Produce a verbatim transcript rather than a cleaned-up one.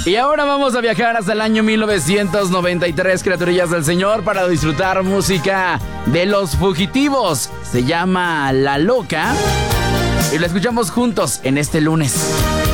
Y ahora vamos a viajar hasta el año mil novecientos noventa y tres, criaturillas del Señor, para disfrutar música de Los Fugitivos. Se llama La Loca y la escuchamos juntos en este lunes.